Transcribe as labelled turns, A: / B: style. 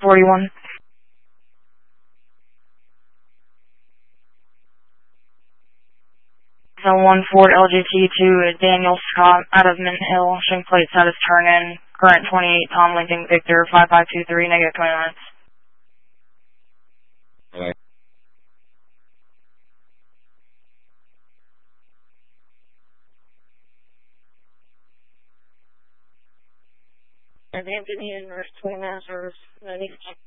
A: 41. Zone 1 Ford LGT to Daniel Scott out of Mint Hill. Showing plate status turn in. Current 28 Tom Lincoln Victor 5523 negative 29.
B: Okay.
C: And Hampton Inn, Nurse 29 service.